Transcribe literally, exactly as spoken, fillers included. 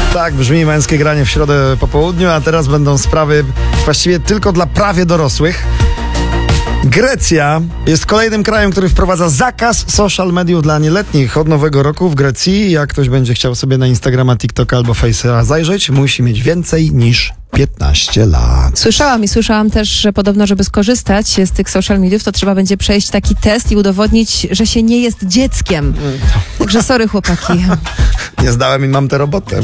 Tak brzmi męskie granie w środę po południu, a teraz będą sprawy właściwie tylko dla prawie dorosłych. Grecja jest kolejnym krajem, który wprowadza zakaz social mediów dla nieletnich. Od nowego roku w Grecji, jak ktoś będzie chciał sobie na Instagrama, TikToka albo Face'a zajrzeć, musi mieć więcej niż piętnaście lat. Słyszałam i słyszałam też, że podobno, żeby skorzystać z tych social mediów, to trzeba będzie przejść taki test i udowodnić, że się nie jest dzieckiem. Także sorry, chłopaki. Nie zdałem i mam tę robotę.